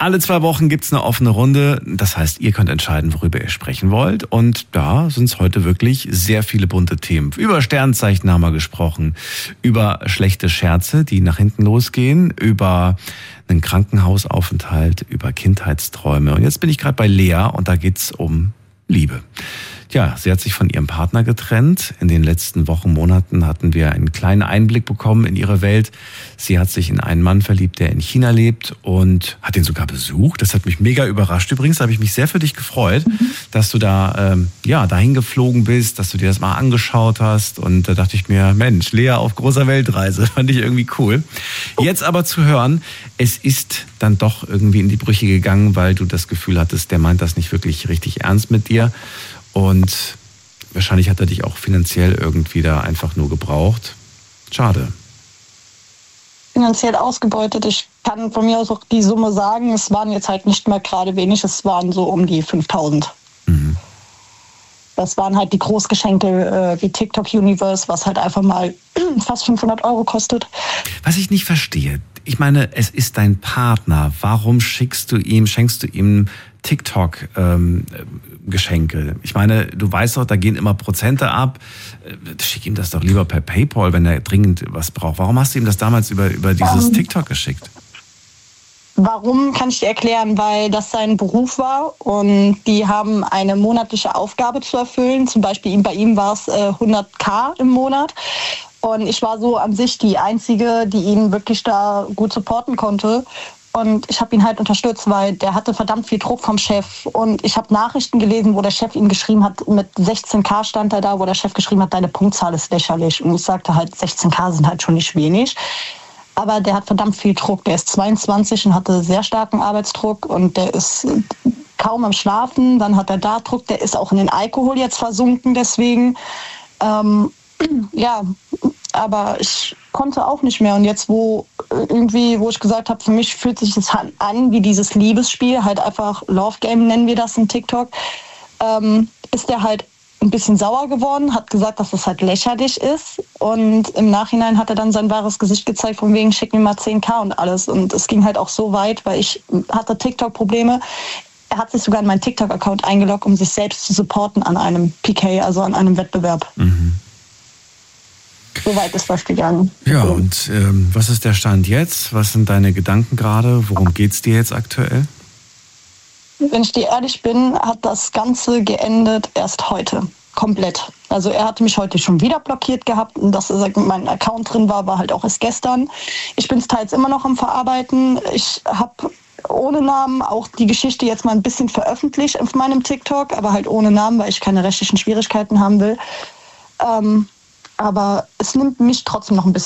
Alle 2 Wochen gibt's eine offene Runde. Das heißt, ihr könnt entscheiden, worüber ihr sprechen wollt. Und da sind es heute wirklich sehr viele bunte Themen. Über Sternzeichen haben wir gesprochen, über schlechte Scherze, die nach hinten losgehen, über einen Krankenhausaufenthalt, über Kindheitsträume. Und jetzt bin ich gerade bei Lea und da geht's um Liebe. Ja, sie hat sich von ihrem Partner getrennt. In den letzten Wochen, Monaten hatten wir einen kleinen Einblick bekommen in ihre Welt. Sie hat sich in einen Mann verliebt, der in China lebt und hat ihn sogar besucht. Das hat mich mega überrascht. Übrigens habe ich mich sehr für dich gefreut, dass du da dahin geflogen bist, dass du dir das mal angeschaut hast. Und da dachte ich mir, Mensch, Lea auf großer Weltreise, fand ich irgendwie cool. Jetzt aber zu hören, es ist dann doch irgendwie in die Brüche gegangen, weil du das Gefühl hattest, der meint das nicht wirklich richtig ernst mit dir. Und wahrscheinlich hat er dich auch finanziell irgendwie da einfach nur gebraucht. Schade. Finanziell ausgebeutet. Ich kann von mir aus auch die Summe sagen. Es waren jetzt halt nicht mehr gerade wenig. Es waren so um die 5.000. Mhm. Das waren halt die Großgeschenke wie TikTok Universe, was halt einfach mal fast 500 € kostet. Was ich nicht verstehe, ich meine, es ist dein Partner. Warum schenkst du ihm TikTok-Geschenke? Ich meine, du weißt doch, da gehen immer Prozente ab. Schick ihm das doch lieber per PayPal, wenn er dringend was braucht. Warum hast du ihm das damals über dieses TikTok geschickt? Warum, kann ich dir erklären, weil das sein Beruf war und die haben eine monatliche Aufgabe zu erfüllen. Zum Beispiel bei ihm war es 100.000 im Monat. Und ich war so an sich die Einzige, die ihn wirklich da gut supporten konnte. Und ich habe ihn halt unterstützt, weil der hatte verdammt viel Druck vom Chef. Und ich habe Nachrichten gelesen, wo der Chef ihm geschrieben hat, mit 16.000 stand er da, wo der Chef geschrieben hat, deine Punktzahl ist lächerlich. Und ich sagte halt, 16.000 sind halt schon nicht wenig. Aber der hat verdammt viel Druck. Der ist 22 und hatte sehr starken Arbeitsdruck. Und der ist kaum am Schlafen. Dann hat er da Druck. Der ist auch in den Alkohol jetzt versunken deswegen. Ja, aber ich konnte auch nicht mehr. Und jetzt, wo ich gesagt habe, für mich fühlt sich das an wie dieses Liebesspiel, halt einfach Love Game nennen wir das in TikTok, ist der halt ein bisschen sauer geworden, hat gesagt, dass das halt lächerlich ist. Und im Nachhinein hat er dann sein wahres Gesicht gezeigt, von wegen, schick mir mal 10.000 und alles. Und es ging halt auch so weit, weil ich hatte TikTok-Probleme. Er hat sich sogar in meinen TikTok-Account eingeloggt, um sich selbst zu supporten an einem PK, also an einem Wettbewerb. Mhm. So weit ist das gegangen. Ja, und was ist der Stand jetzt? Was sind deine Gedanken gerade? Worum geht's dir jetzt aktuell? Wenn ich dir ehrlich bin, hat das Ganze geendet erst heute. Komplett. Also er hatte mich heute schon wieder blockiert gehabt und dass mein Account drin war halt auch erst gestern. Ich bin es teils immer noch am Verarbeiten. Ich habe ohne Namen auch die Geschichte jetzt mal ein bisschen veröffentlicht auf meinem TikTok, aber halt ohne Namen, weil ich keine rechtlichen Schwierigkeiten haben will. Aber es nimmt mich trotzdem noch ein bisschen